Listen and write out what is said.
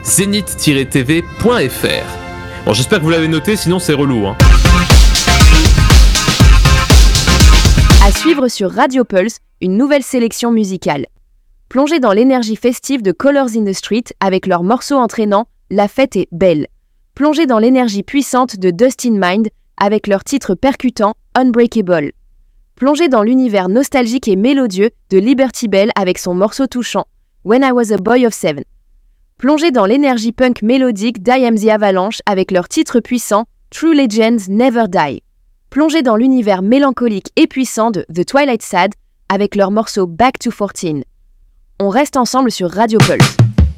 zénith-tv.fr. Bon, j'espère que vous l'avez noté, sinon c'est relou, hein. À suivre sur Radio Pulse, une nouvelle sélection musicale. Plongez dans l'énergie festive de Colors in the Street avec leurs morceaux entraînants La fête est belle. Plongez dans l'énergie puissante de Dust in Mind avec leur titre percutant Unbreakable. Plongez dans l'univers nostalgique et mélodieux de Liberty Bell avec son morceau touchant When I Was a Boy of Seven. Plongez dans l'énergie punk mélodique d'I Am the Avalanche avec leur titre puissant True Legends Never Die. Plongez dans l'univers mélancolique et puissant de The Twilight Sad avec leur morceau Back to 14. On reste ensemble sur Radio Pulse.